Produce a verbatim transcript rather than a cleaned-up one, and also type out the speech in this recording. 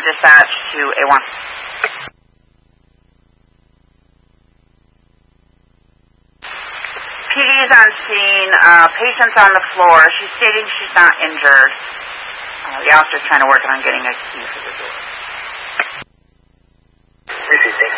dispatch to A one. P D is on scene. Uh, patient's on the floor. She's stating she's not injured. Uh, the officer's trying to work on getting a key for the door. This is